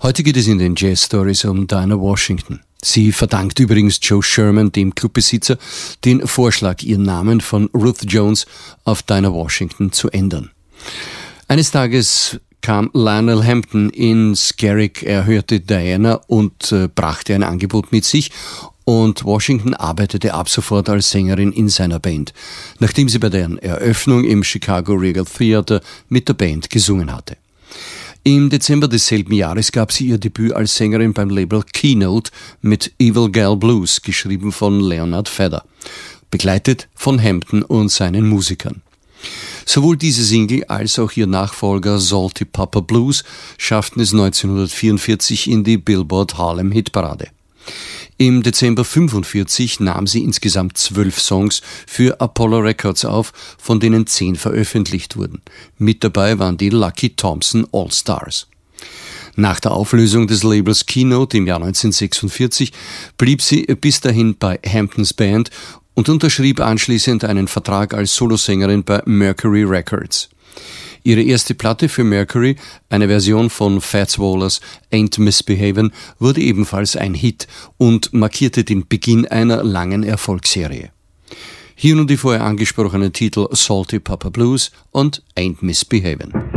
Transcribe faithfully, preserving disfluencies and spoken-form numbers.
Heute geht es in den Jazz Stories um Dinah Washington. Sie verdankt übrigens Joe Sherman, dem Clubbesitzer, den Vorschlag, ihren Namen von Ruth Jones auf Dinah Washington zu ändern. Eines Tages kam Lionel Hampton ins Garrick, er hörte Diana und äh, brachte ein Angebot mit sich, und Washington arbeitete ab sofort als Sängerin in seiner Band, nachdem sie bei deren Eröffnung im Chicago Regal Theater mit der Band gesungen hatte. Im Dezember desselben Jahres gab sie ihr Debüt als Sängerin beim Label Keynote mit Evil Gal Blues, geschrieben von Leonard Feather, begleitet von Hampton und seinen Musikern. Sowohl diese Single als auch ihr Nachfolger Salty Papa Blues schafften es neunzehnhundertvierundvierzig in die Billboard Harlem Hitparade. Im Dezember fünfundvierzig nahm sie insgesamt zwölf Songs für Apollo Records auf, von denen zehn veröffentlicht wurden. Mit dabei waren die Lucky Thompson All Stars. Nach der Auflösung des Labels Keynote im Jahr neunzehnhundertsechsundvierzig blieb sie bis dahin bei Hamptons Band und unterschrieb anschließend einen Vertrag als Solosängerin bei Mercury Records. Ihre erste Platte für Mercury, eine Version von Fats Wallers Ain't Misbehavin', wurde ebenfalls ein Hit und markierte den Beginn einer langen Erfolgsserie. Hier nun die vorher angesprochenen Titel Salty Papa Blues und Ain't Misbehavin'.